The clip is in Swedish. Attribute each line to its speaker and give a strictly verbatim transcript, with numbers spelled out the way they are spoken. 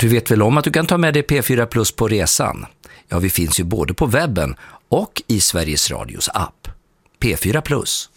Speaker 1: Du vet väl om att du kan ta med dig P fyra Plus på resan? Ja, vi finns ju både på webben och i Sveriges Radios app. P fyra Plus.